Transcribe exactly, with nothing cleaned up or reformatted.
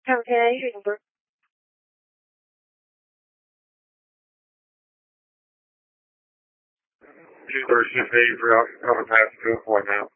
Okay, Uber. Uber should pay for out of pass to appointment.